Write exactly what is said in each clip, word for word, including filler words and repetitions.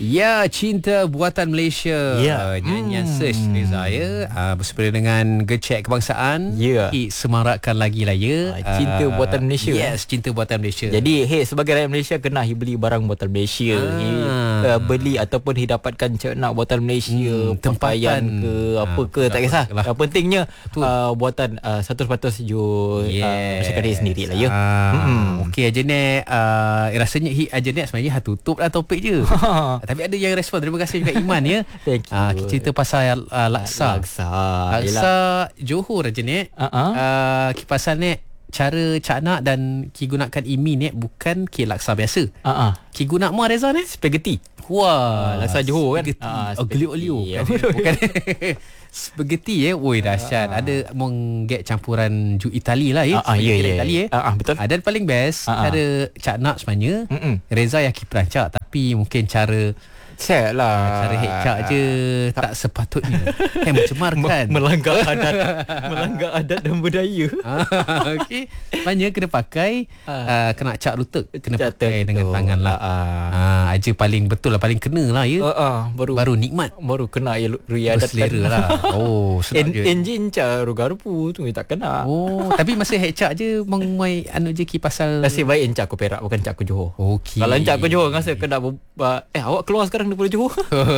Ya, Cinta Buatan Malaysia. Ya. uh, Nyanyian Hmm. Search Reza ya, uh, bersempena dengan Gecek Kebangsaan. Ya. Hit Semarakkan Lagi lah ya. Ah, Cinta Buatan Malaysia. Yes, Cinta Buatan Malaysia. Jadi hey, sebagai rakyat Malaysia kena hi beli barang buatan Malaysia. Ah. Hi, uh, beli ataupun hi dapatkan cernak buatan Malaysia, Hmm, tempatan tempatan. ke apa Ah, ke tak kisah. lah. Yang pentingnya uh, buatan uh, seratus peratus you Yes. uh, masyarakat diri sendiri lah ya. Ah, Hmm. Okey aja ni, uh, rasanya hit aja ni sebenarnya ha tutup lah topik je. Tapi ada yang respon. Terima kasih juga Iman ya. Thank you. Ah, cerita pasal uh, laksa. Laksa. Laksa Johor aja ni. Uh-uh. Uh, pasal ni cara Cak Nak dan Ki Gunak kan Imi ni bukan ki laksa biasa. Ah uh-uh. Ki Gunak mu Reza ni Spaghetti. wah, laksa Johor kan? spaghetti. Ah, Oh, gelio olio. spaghetti. Bukan. Spaghetti eh. Oi dahsyat. Ada mengget campuran ju Itali lah ya. Ah, ah, ya, Spaghetti ya, Itali ya. eh. Ah, ah, betul. Ah, dan paling best Ah, ah. cara Cak Nak sebenarnya. Mm-mm. Reza yang ki perancak tapi mungkin cara Set lah. cara hecak je tak sepatutnya. Kan mencemarkan. Melanggar adat. Melanggar adat dan budaya. Ah, okey. Sebenarnya kena pakai uh, kena cak lutut, kena Cak pakai betul. dengan tangan lah. Ah, Ah, aja paling betul lah, paling kena lah ya. Uh, uh, baru Baru nikmat. baru kena ya ruya adat Berselera lah. Oh, sedap En, je. enjin ca rugarupu tu tak kena. Oh, tapi masa hecak je mengmai anu je ki pasal. Nasib baik encak aku Perak bukan encak aku Johor. Okey. Kalau encak aku Johor rasa kena ber, ber, eh awak keluar sekarang daripada Johor.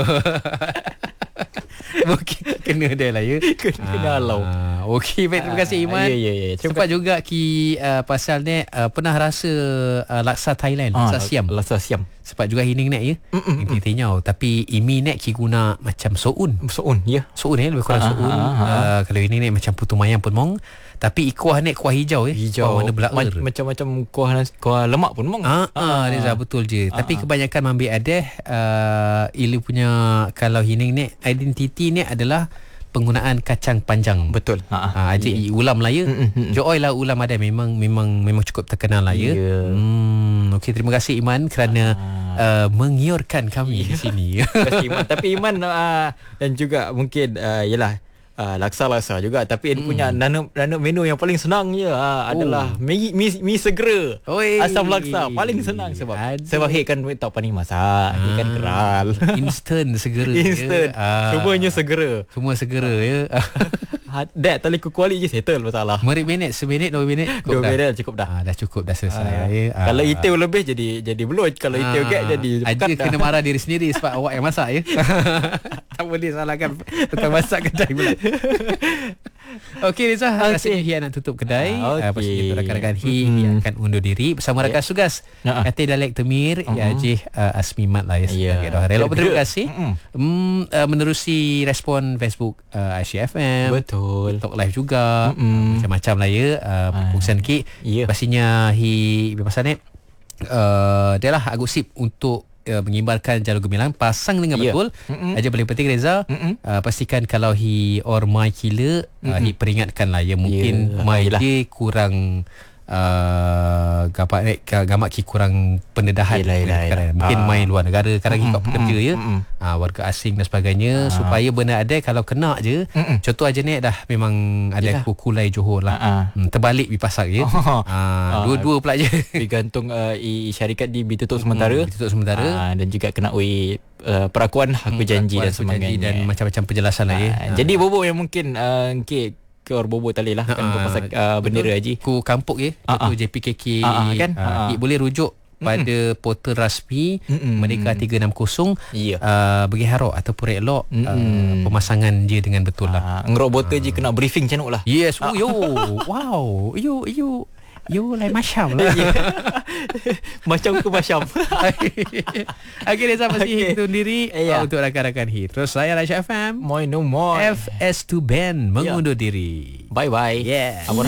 Mungkin kena dia lah ya. Kena- kena halau. Okey, baik, terima kasih Iman. Ya ya ya. Terima Sempat juga ki uh, pasal ni uh, pernah rasa uh, laksa Thailand, Ah, laksa siam. Laksa siam. Sempat juga hining nek ya. Inti tinyau tapi imi nek ki guna macam soun. Soun ya. Soun eh lebih kurang Ah, soun. ah, ah, ah. Uh, kalau ini nek macam putu mayang pun mong. Tapi kuah nek kuah hijau eh. Hijau. Kuah warna Ma- belaur. macam-macam kuah nasi- kuah lemak pun mong. Ah, ah, Reza betul je. Ah, Tapi ah. kebanyakan mambil adeh uh, ilu punya kalau hining ni identiti ni adalah penggunaan kacang panjang. Betul. Ha. Ha, aja Ya. i ulam lah ya. Mm, mm, mm. Joy lah ulam ada memang memang memang cukup terkenal lah ya. Ya. Hmm, okey, terima kasih Iman kerana uh, mengiurkan kami di sini. Terima kasih, Iman. Tapi Iman uh, dan juga mungkin uh, yalah uh, laksa-laksa juga tapi hmm. punya nano nano menu yang paling senang je uh, adalah mi mi, mi segera. Oi. Asam laksa paling senang sebab Aduh. sebab hei kan tak pandai masak, hei kan keral. Instant segera. Instant. Ya. Ah. Semuanya segera. Semua segera ya. Dad tali kuali je settle masalah. Meri minit, seminit, dua minit. Dua dah. minit cukup dah. Ah, dah cukup dah selesai. Ah. ya. Ah. Kalau itiu lebih jadi jadi belut, kalau itiu gak jadi Aja pekat dah. kena marah diri sendiri sebab awak yang masak ya. Tak boleh salahkan tukang masak kedai pula. Okey Reza, Okey. rasanya Hi nak tutup kedai. Ah, Ah, Lepas okey. itu rakan-rakan Hi Mm-mm. Hi akan undur diri bersama rakan Sugas. Ah, ah. Katil Dalek Temir, Ya Ajih uh, Asmimat lah ya. Ya. sebagai doa. Relok terima Gerak. kasih. Mm-mm. Hmm, uh, menerusi respon Facebook uh, Aisyah F M. Betul. TikTok live juga. Mm-mm. Macam-macam lah ya. Uh, perkongsian ki. Ya. Pastinya Hi pasal ni uh, dia lah agak sip untuk uh, mengimbalkan jalur gemilang pasang dengan Ya. betul. Mm-mm. Aja paling penting Reza, Mm-mm. uh, pastikan kalau hi or my killer uh, hi peringatkan lah ya mungkin Ya, my yelah. dia kurang uh, gamak ni gamak ki kurang pendedahan. Yelah, yelah, Kadang- yelah. mungkin Ah. main luar negara kadang Mm-mm, ikut pekerja ya. mm-mm. Uh, warga asing dan sebagainya supaya benda ada kalau kena je. Mm-mm. Contoh aja ni dah memang ada Yelah. kukulai Johor lah. Ah, ah. Hmm, terbalik di pasar ya. Oh. Ah, dua-dua pula je. Bergantung uh, i syarikat di ditutup sementara. Hmm, ditutup sementara. Ah, dan juga kena ui uh, perakuan aku janji Perakuan, dan aku janji sebagainya. dan macam-macam penjelasan lah ya. Ah, Jadi bobo yang mungkin uh, ke ke or bobo tali lah kan Ah, pasal uh, bendera haji. Ku kampuk ya. Ah, Contoh ah. J P K K Ah, ah, kan? ah, Ah, ah. i boleh rujuk pada portal rasmi Mm-mm. Merdeka tiga enam kosong Ya. uh, bagi harok ataupun elok uh, Mm-mm. pemasangan dia dengan betul lah. Ah, ngerok botol je kena briefing canuk lah. Yes, oh yo. Wow. You you you like Masyam lah. Macam ke macam. Okey Reza masih Okey. hitung diri Ya. uh, untuk rakan-rakan hit. Terus saya Aisyah F M Moi no more. F S two Band mengundur diri. Bye bye. Yeah.